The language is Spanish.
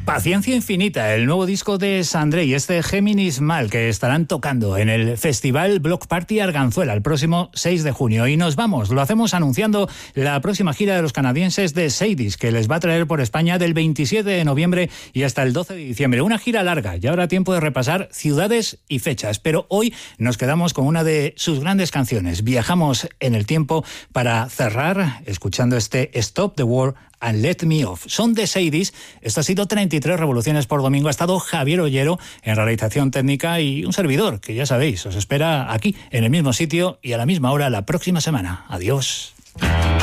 Paciencia Infinita, el nuevo disco de Sandré y este Géminis Mal, que estarán tocando en el Festival Block Party Arganzuela el próximo 6 de junio. Y nos vamos, lo hacemos anunciando la próxima gira de los canadienses de Sadie's, que les va a traer por España del 27 de noviembre y hasta el 12 de diciembre. Una gira larga, ya habrá tiempo de repasar ciudades y fechas, pero hoy nos quedamos con una de sus grandes canciones. Viajamos en el tiempo para cerrar escuchando este Stop the War and Let Me Off. Son de Sadie's. Esto ha sido 33 revoluciones por domingo. Ha estado Javier Ollero en realización técnica y un servidor, que ya sabéis, os espera aquí, en el mismo sitio y a la misma hora la próxima semana. Adiós.